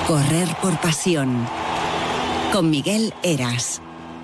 Correr por pasión. Con Miguel Heras.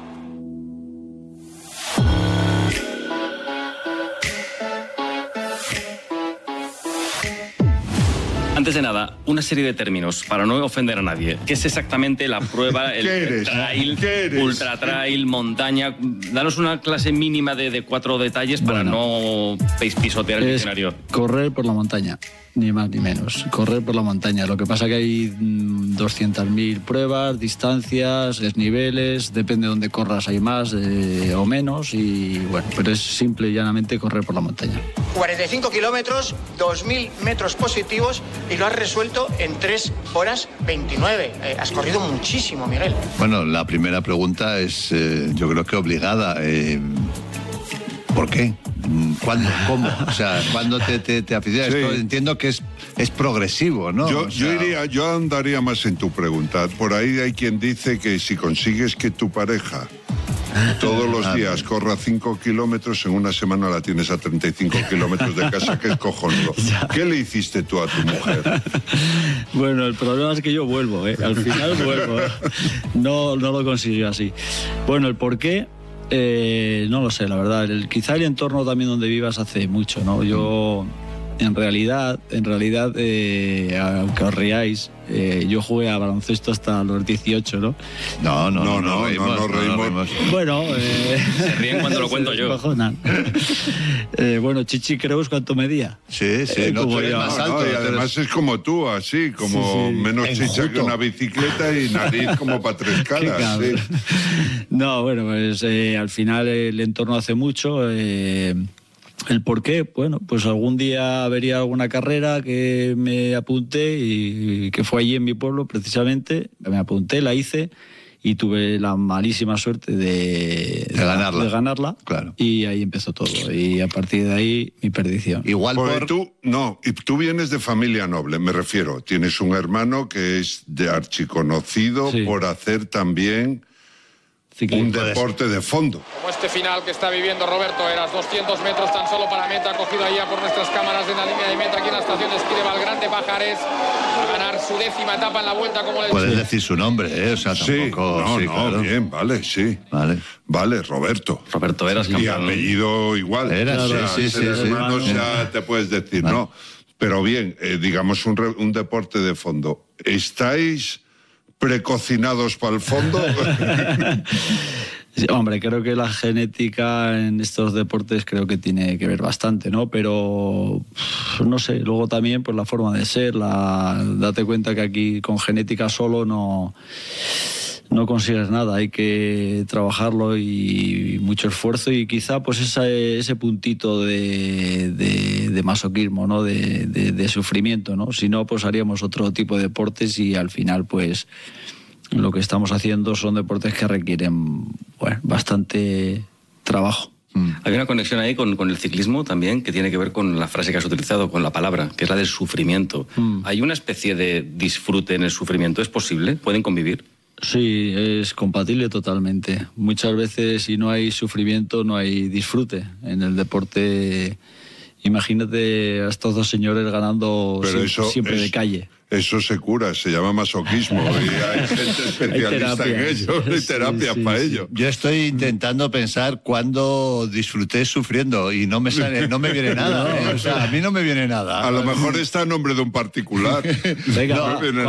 Antes de nada, una serie de términos para no ofender a nadie. ¿Qué es exactamente la prueba, el trail, ultra trail, montaña? Danos una clase mínima de 4 detalles para no pisotear el diccionario. Correr por la montaña, ni más ni menos. Correr por la montaña. Lo que pasa que hay 200.000 pruebas, distancias, desniveles, depende de dónde corras, hay más o menos, y bueno, pero es simple y llanamente correr por la montaña. 45 kilómetros, 2.000 metros positivos, y lo has resuelto en 3 horas 29. Has corrido muchísimo, Miguel. Bueno, la primera pregunta es, yo creo que obligada. ¿Por qué? ¿Cuándo? ¿Cómo? O sea, ¿cuándo te aficionas? Esto entiendo que es progresivo, ¿no? Yo andaría más en tu pregunta. Por ahí hay quien dice que si consigues que tu pareja todos los días corra 5 kilómetros, en una semana la tienes a 35 kilómetros de casa, que es cojonudo. ¿Qué le hiciste tú a tu mujer? Bueno, el problema es que yo vuelvo, al final vuelvo. No lo consiguió así. Bueno, el por qué, no lo sé, la verdad. Quizá el entorno también donde vivas hace mucho, ¿no? Yo, en realidad, aunque os riáis, yo jugué a baloncesto hasta los 18, ¿no? No nos reímos. Bueno, se ríen cuando lo cuento yo. Bueno, Chichi Creus, ¿cuánto medía? Sí, no, tú eres más alto. Y además es como tú, así, como menos chicha que una bicicleta y nariz como para 3 caras. Sí. No, bueno, pues al final el entorno hace mucho. ¿El por qué? Bueno, pues algún día vería alguna carrera que me apunté y que fue allí en mi pueblo precisamente. Me apunté, la hice y tuve la malísima suerte de ganarla. Claro. Y ahí empezó todo. Y a partir de ahí, mi perdición. Igual tú vienes de familia noble, me refiero. Tienes un hermano que es de archiconocido por hacer también un deporte de fondo. Como este final que está viviendo Roberto Heras, 200 metros tan solo para meta, cogido allá por nuestras cámaras en la línea de meta aquí en la estación de esquí de Valgrande Pajares, a ganar su 10ª etapa en la vuelta, como le puedes decir su nombre, o sea, tampoco... claro. Bien, vale, sí. Vale, Roberto Heras, campeón. Y apellido igual. Hermanos ya te puedes decir, ¿no? Pero bien, digamos un deporte de fondo. ¿Estáis precocinados para el fondo? Sí, hombre, creo que la genética en estos deportes creo que tiene que ver bastante, ¿no? Pero no sé, luego también pues la forma de ser, date cuenta que aquí con genética solo no consigues nada, hay que trabajarlo y mucho esfuerzo, y quizá pues ese puntito de masoquismo, ¿no? De sufrimiento, ¿no? Si no, pues haríamos otro tipo de deportes, y al final pues lo que estamos haciendo son deportes que requieren bastante trabajo. Hay una conexión ahí con el ciclismo también, que tiene que ver con la frase que has utilizado, con la palabra, que es la del sufrimiento. ¿Hay una especie de disfrute en el sufrimiento? ¿Es posible? ¿Pueden convivir? Sí, es compatible totalmente. Muchas veces, si no hay sufrimiento, no hay disfrute. En el deporte, imagínate a estos dos señores ganando siempre de calle. Eso se cura, se llama masoquismo, y hay gente especialista en ello, hay terapias para ello. Yo estoy intentando pensar cuándo disfruté sufriendo y no me viene nada. O sea, a mí no me viene nada. A lo mejor está a nombre de un particular. Venga, no,